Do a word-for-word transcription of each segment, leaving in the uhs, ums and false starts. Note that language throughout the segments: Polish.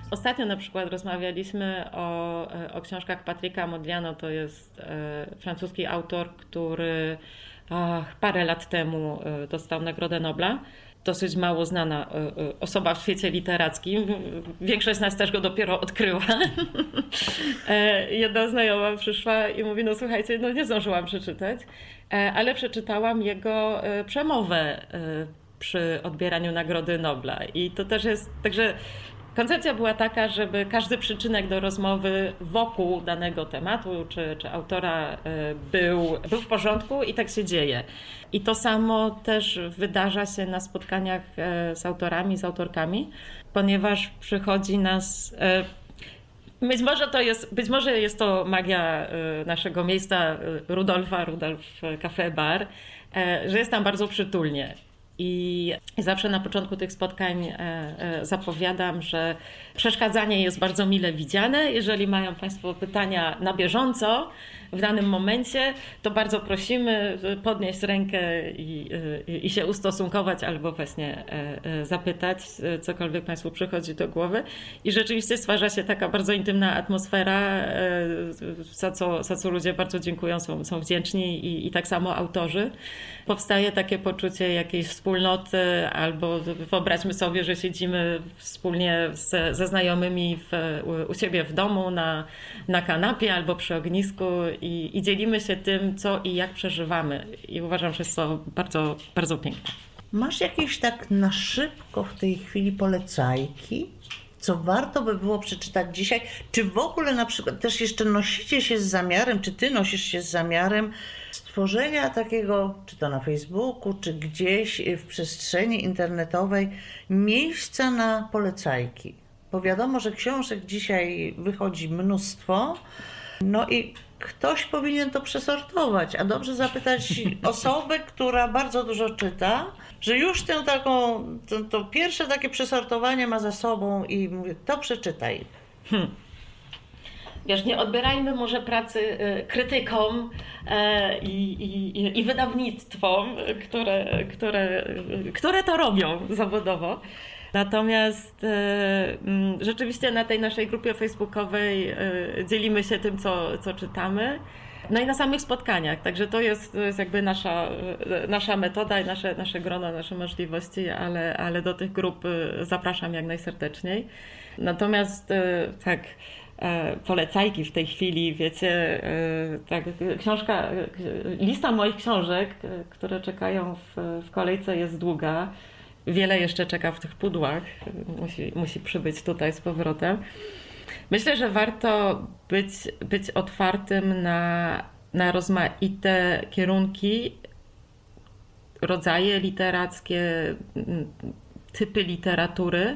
Ostatnio na przykład rozmawialiśmy o, o książkach Patryka Modiano, to jest e, francuski autor, który ach, parę lat temu e, dostał Nagrodę Nobla. Dosyć mało znana e, e, osoba w świecie literackim. Większość z nas też go dopiero odkryła. e, jedna znajoma przyszła i mówi, no słuchajcie, no nie zdążyłam przeczytać, e, ale przeczytałam jego e, przemowę e, przy odbieraniu Nagrody Nobla. I to też jest, także koncepcja była taka, żeby każdy przyczynek do rozmowy wokół danego tematu czy, czy autora był, był w porządku i tak się dzieje. I to samo też wydarza się na spotkaniach z autorami, z autorkami, ponieważ przychodzi nas... Być może to jest, być może jest to magia naszego miejsca Rudolfa, Rudolf Cafe Bar, że jest tam bardzo przytulnie. I zawsze na początku tych spotkań zapowiadam, że przeszkadzanie jest bardzo mile widziane. Jeżeli mają Państwo pytania na bieżąco w danym momencie, to bardzo prosimy podnieść rękę i, i, i się ustosunkować albo właśnie zapytać, cokolwiek Państwu przychodzi do głowy. I rzeczywiście stwarza się taka bardzo intymna atmosfera, za co, za co ludzie bardzo dziękują, są, są wdzięczni i, i tak samo autorzy. Powstaje takie poczucie jakiejś wspólnoty, albo wyobraźmy sobie, że siedzimy wspólnie z, ze znajomymi w, u siebie w domu na, na kanapie albo przy ognisku i, i dzielimy się tym, co i jak przeżywamy. I uważam, że jest to bardzo, bardzo piękne. Masz jakieś tak na szybko w tej chwili polecajki, co warto by było przeczytać dzisiaj? Czy w ogóle na przykład też jeszcze nosicie się z zamiarem, czy ty nosisz się z zamiarem stworzenia takiego, czy to na Facebooku, czy gdzieś w przestrzeni internetowej, miejsca na polecajki? Bo wiadomo, że książek dzisiaj wychodzi mnóstwo, no i ktoś powinien to przesortować, a dobrze zapytać osobę, która bardzo dużo czyta, że już tę taką, to, to pierwsze takie przesortowanie ma za sobą i mówię, to przeczytaj. Hmm. Wiesz, nie odbierajmy może pracy krytykom i, i, i wydawnictwom, które, które, które to robią zawodowo. Natomiast rzeczywiście na tej naszej grupie facebookowej dzielimy się tym, co, co czytamy. No i na samych spotkaniach, także to jest, to jest jakby nasza, nasza metoda i nasze, nasze grono, nasze możliwości, ale, ale do tych grup zapraszam jak najserdeczniej. Natomiast tak, polecajki w tej chwili, wiecie, tak, książka, lista moich książek, które czekają w, w kolejce jest długa. Wiele jeszcze czeka w tych pudłach, musi, musi przybyć tutaj z powrotem. Myślę, że warto być, być otwartym na, na rozmaite kierunki, rodzaje literackie, typy literatury.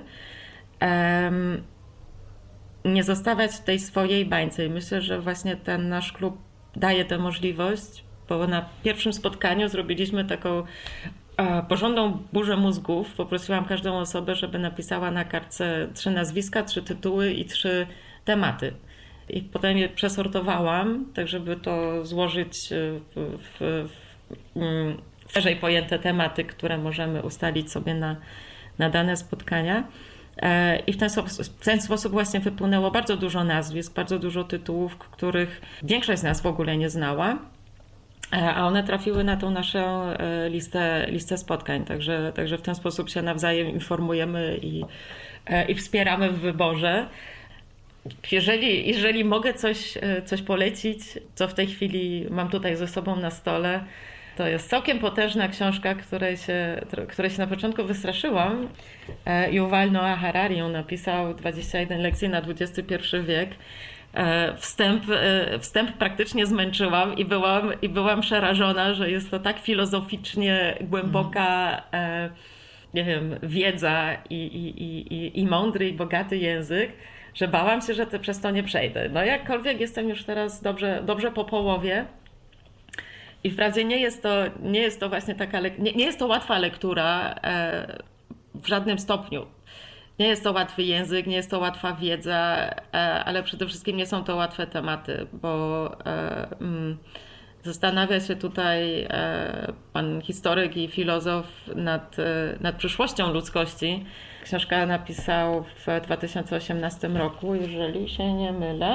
Um, nie zostawiać w tej swojej bańce. I myślę, że właśnie ten nasz klub daje tę możliwość, bo na pierwszym spotkaniu zrobiliśmy taką e, porządną burzę mózgów. Poprosiłam każdą osobę, żeby napisała na kartce trzy nazwiska, trzy tytuły i trzy tematy. I potem je przesortowałam, tak żeby to złożyć w, w, w, w szerzej pojęte tematy, które możemy ustalić sobie na, na dane spotkania. I w ten, sposób, w ten sposób właśnie wypłynęło bardzo dużo nazwisk, bardzo dużo tytułów, których większość z nas w ogóle nie znała, a one trafiły na tą naszą listę, listę spotkań. Także, także w ten sposób się nawzajem informujemy i, i wspieramy w wyborze. Jeżeli, jeżeli mogę coś, coś polecić, co w tej chwili mam tutaj ze sobą na stole, to jest całkiem potężna książka, której się, której się na początku wystraszyłam. Yuval Noah Harari ją napisał dwadzieścia jeden lekcji na dwudziesty pierwszy wiek. Wstęp, wstęp praktycznie zmęczyłam i byłam, i byłam przerażona, że jest to tak filozoficznie głęboka nie wiem, wiedza i, i, i, i mądry i bogaty język, że bałam się, że te, przez to nie przejdę. No jakkolwiek jestem już teraz dobrze, dobrze po połowie. I wprawdzie nie jest to, nie jest to właśnie taka, nie, nie jest to łatwa lektura e, w żadnym stopniu. Nie jest to łatwy język, nie jest to łatwa wiedza, e, ale przede wszystkim nie są to łatwe tematy, bo e, mm, zastanawia się tutaj e, pan historyk i filozof nad, e, nad przyszłością ludzkości, Książkę napisał w dwa tysiące osiemnastym roku, jeżeli się nie mylę.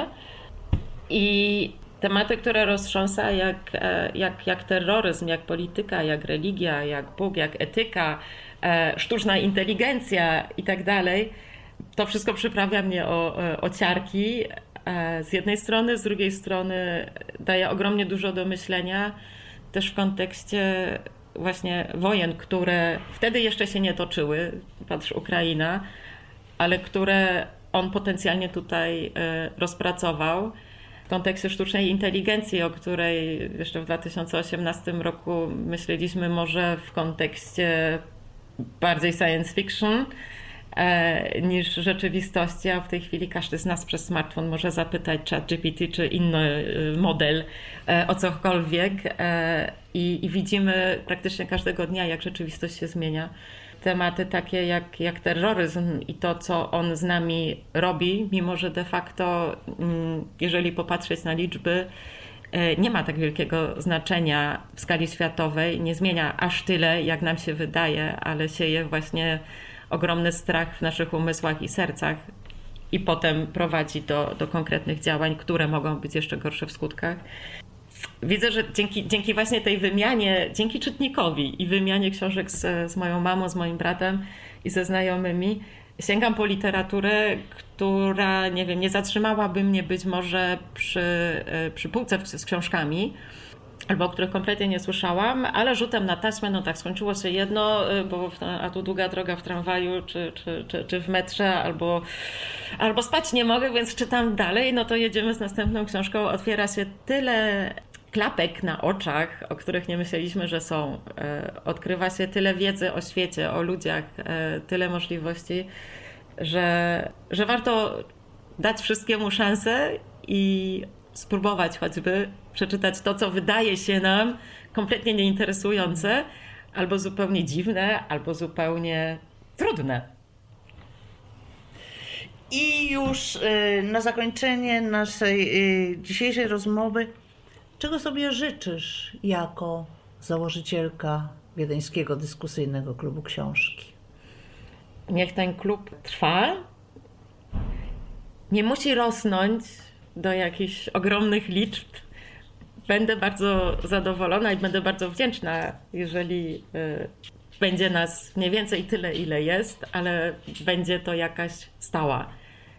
I tematy, które roztrząsa, jak, jak, jak terroryzm, jak polityka, jak religia, jak Bóg, jak etyka, sztuczna inteligencja i tak dalej, to wszystko przyprawia mnie o, o ciarki. Z jednej strony, z drugiej strony daje ogromnie dużo do myślenia, też w kontekście właśnie wojen, które wtedy jeszcze się nie toczyły, patrz Ukraina, ale które on potencjalnie tutaj rozpracował. W kontekście sztucznej inteligencji, o której jeszcze w dwa tysiące osiemnastym roku myśleliśmy może w kontekście bardziej science fiction niż rzeczywistości, a w tej chwili każdy z nas przez smartfon może zapytać ChatGPT czy inny model o cokolwiek i, i widzimy praktycznie każdego dnia, jak rzeczywistość się zmienia. Tematy takie jak, jak terroryzm i to, co on z nami robi, mimo że de facto, jeżeli popatrzeć na liczby, nie ma tak wielkiego znaczenia w skali światowej, nie zmienia aż tyle, jak nam się wydaje, ale sieje właśnie ogromny strach w naszych umysłach i sercach i potem prowadzi do, do konkretnych działań, które mogą być jeszcze gorsze w skutkach. Widzę, że dzięki, dzięki właśnie tej wymianie, dzięki czytnikowi i wymianie książek z, z moją mamą, z moim bratem i ze znajomymi, sięgam po literaturę, która, nie wiem, nie zatrzymałaby mnie być może przy, przy półce z książkami, albo o których kompletnie nie słyszałam, ale rzutem na taśmę, no tak, skończyło się jedno, bo a tu długa droga w tramwaju, czy, czy, czy, czy w metrze, albo, albo spać nie mogę, więc czytam dalej, no to jedziemy z następną książką. Otwiera się tyle klapek na oczach, o których nie myśleliśmy, że są. Odkrywa się tyle wiedzy o świecie, o ludziach, tyle możliwości, że, że warto dać wszystkiemu szansę i spróbować choćby przeczytać to, co wydaje się nam kompletnie nieinteresujące, albo zupełnie dziwne, albo zupełnie trudne. I już na zakończenie naszej dzisiejszej rozmowy, czego sobie życzysz jako założycielka Wiedeńskiego Dyskusyjnego Klubu Książki? Niech ten klub trwa. Nie musi rosnąć do jakichś ogromnych liczb. Będę bardzo zadowolona i będę bardzo wdzięczna, jeżeli y, będzie nas mniej więcej tyle, ile jest, ale będzie to jakaś stała.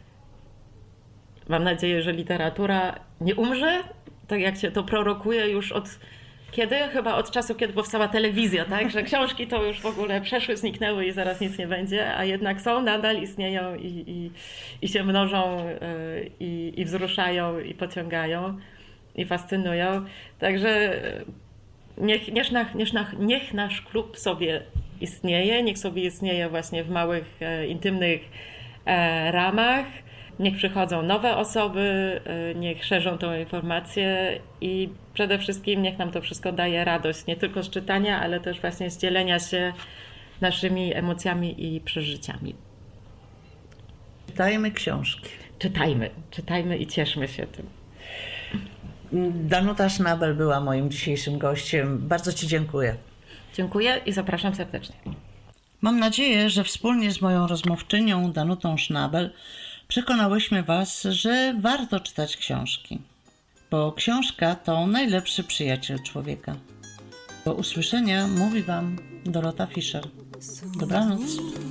Mam nadzieję, że literatura nie umrze, tak jak się to prorokuje już od kiedy? Chyba od czasu, kiedy powstała telewizja, tak? Że książki to już w ogóle przeszły, zniknęły i zaraz nic nie będzie, a jednak są, nadal istnieją i, i, i się mnożą y, i, i wzruszają i pociągają i fascynują. Także niech, niech, niech, niech nasz klub sobie istnieje, niech sobie istnieje właśnie w małych, e, intymnych e, ramach. Niech przychodzą nowe osoby, e, niech szerzą tą informację i przede wszystkim niech nam to wszystko daje radość, nie tylko z czytania, ale też właśnie z dzielenia się naszymi emocjami i przeżyciami. Czytajmy książki. Czytajmy, czytajmy i cieszmy się tym. Danuta Sznabel była moim dzisiejszym gościem. Bardzo Ci dziękuję. Dziękuję i zapraszam serdecznie. Mam nadzieję, że wspólnie z moją rozmówczynią Danutą Sznabel przekonałyśmy Was, że warto czytać książki, bo książka to najlepszy przyjaciel człowieka. Do usłyszenia mówi Wam Dorota Fischer. Dobranoc.